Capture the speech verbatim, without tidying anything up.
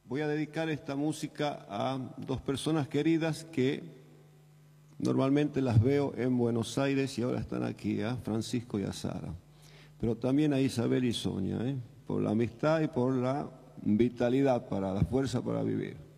voy a dedicar esta música a dos personas queridas que normalmente las veo en Buenos Aires y ahora están aquí, a Francisco y a Sara. Pero también a Isabel y Sonia, ¿eh? Por la amistad y por la vitalidad, para la fuerza para vivir.